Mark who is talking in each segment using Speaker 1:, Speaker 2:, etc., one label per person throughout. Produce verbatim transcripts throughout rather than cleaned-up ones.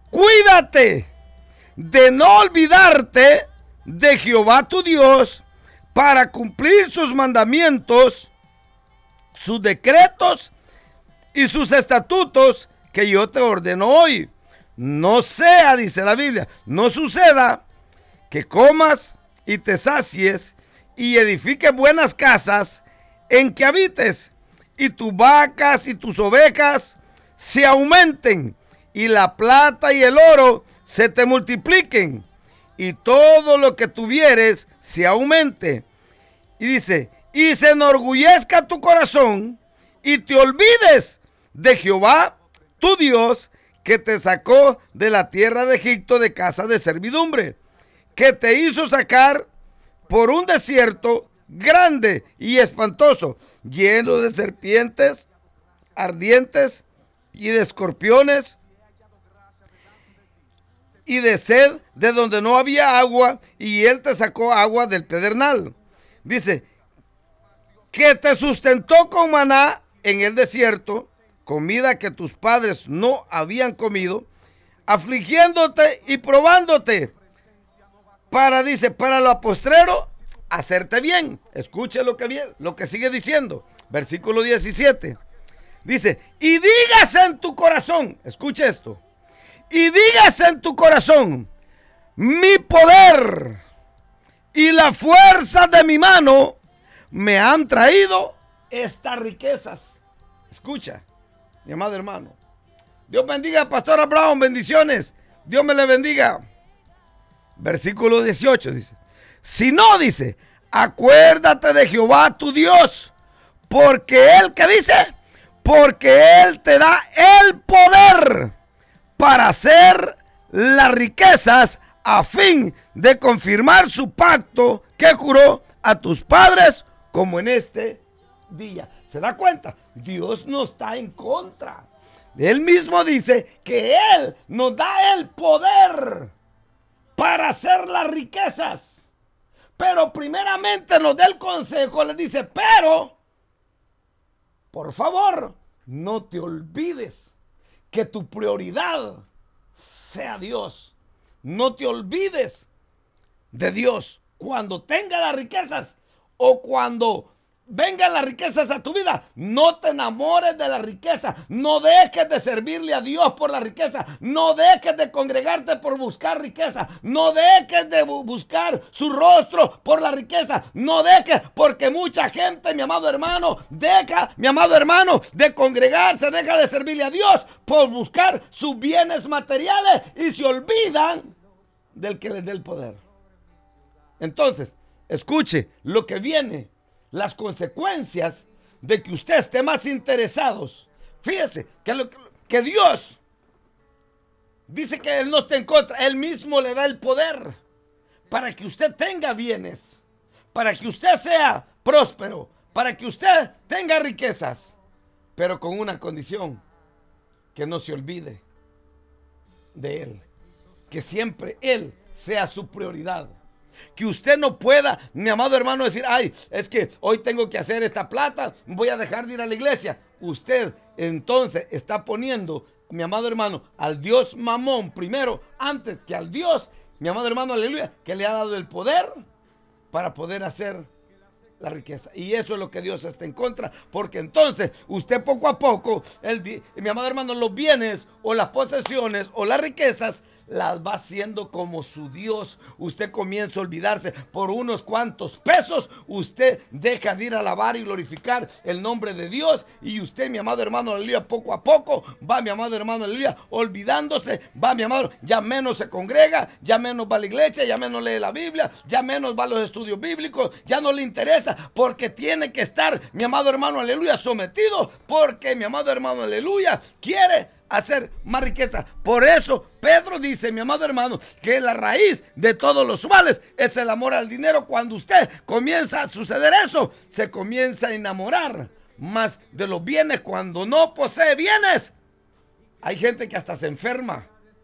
Speaker 1: cuídate de no olvidarte de Jehová tu Dios para cumplir sus mandamientos, sus decretos y sus estatutos que yo te ordeno hoy. No sea, dice la Biblia, no suceda que comas y te sacies y edifiques buenas casas en que habites, y tus vacas y tus ovejas se aumenten, y la plata y el oro se te multipliquen, y todo lo que tuvieres se aumente. Y dice, y se enorgullezca tu corazón, y te olvides de Jehová tu Dios, que te sacó de la tierra de Egipto de casa de servidumbre, que te hizo sacar por un desierto grande y espantoso, lleno de serpientes ardientes y de escorpiones y de sed, de donde no había agua, y él te sacó agua del pedernal. Dice, que te sustentó con maná en el desierto, comida que tus padres no habían comido, afligiéndote y probándote, para, dice, para lo postrero, hacerte bien. Escuche lo que, viene, lo que sigue diciendo. Versículo diecisiete. Dice, y dígase en tu corazón, escuche esto, y dígase en tu corazón, mi poder y la fuerza de mi mano me han traído estas riquezas. Escucha, mi amado hermano. Dios bendiga a Pastora Brown, bendiciones. Dios me le bendiga. Versículo dieciocho dice, si no, dice, acuérdate de Jehová tu Dios, porque Él, ¿qué dice? Porque Él te da el poder para hacer las riquezas a fin de confirmar su pacto que juró a tus padres como en este día. ¿Se da cuenta? Dios no está en contra. Él mismo dice que Él nos da el poder para hacer las riquezas. Pero primeramente nos da el consejo, le dice, pero, por favor, no te olvides que tu prioridad sea Dios. No te olvides de Dios cuando tengas las riquezas o cuando vengan las riquezas a tu vida. No te enamores de la riqueza. No dejes de servirle a Dios por la riqueza. No dejes de congregarte por buscar riqueza. No dejes de bu- buscar su rostro por la riqueza. No dejes, porque mucha gente, mi amado hermano, deja, mi amado hermano, de congregarse, deja de servirle a Dios por buscar sus bienes materiales y se olvidan del que les dé el poder. Entonces, escuche lo que viene. Las consecuencias de que usted esté más interesados. Fíjese que, lo, que Dios dice que Él no está en contra. Él mismo le da el poder para que usted tenga bienes, para que usted sea próspero, para que usted tenga riquezas, pero con una condición: que no se olvide de Él, que siempre Él sea su prioridad. Que usted no pueda, mi amado hermano, decir, ay, es que hoy tengo que hacer esta plata, voy a dejar de ir a la iglesia. Usted entonces está poniendo, mi amado hermano, al Dios Mamón primero, antes que al Dios, mi amado hermano, aleluya, que le ha dado el poder para poder hacer la riqueza. Y eso es lo que Dios está en contra, porque entonces usted poco a poco, el, mi amado hermano, los bienes o las posesiones o las riquezas las va haciendo como su Dios. Usted comienza a olvidarse por unos cuantos pesos. Usted deja de ir a alabar y glorificar el nombre de Dios. Y usted, mi amado hermano, aleluya, poco a poco va, mi amado hermano, aleluya, olvidándose. Va, mi amado, ya menos se congrega, ya menos va a la iglesia, ya menos lee la Biblia, ya menos va a los estudios bíblicos, ya no le interesa, porque tiene que estar, mi amado hermano, aleluya, sometido, porque mi amado hermano, aleluya, quiere hacer más riqueza. Por eso Pedro dice, mi amado hermano, que la raíz de todos los males es el amor al dinero. Cuando usted comienza a suceder eso, se comienza a enamorar más de los bienes cuando no posee bienes. Hay gente que hasta se enferma.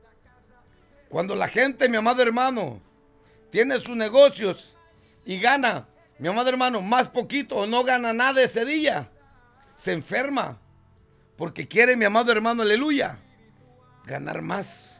Speaker 1: Cuando la gente, mi amado hermano, tiene sus negocios y gana, mi amado hermano, más poquito o no gana nada ese día, se enferma. Porque quiere, mi amado hermano, aleluya, ganar más.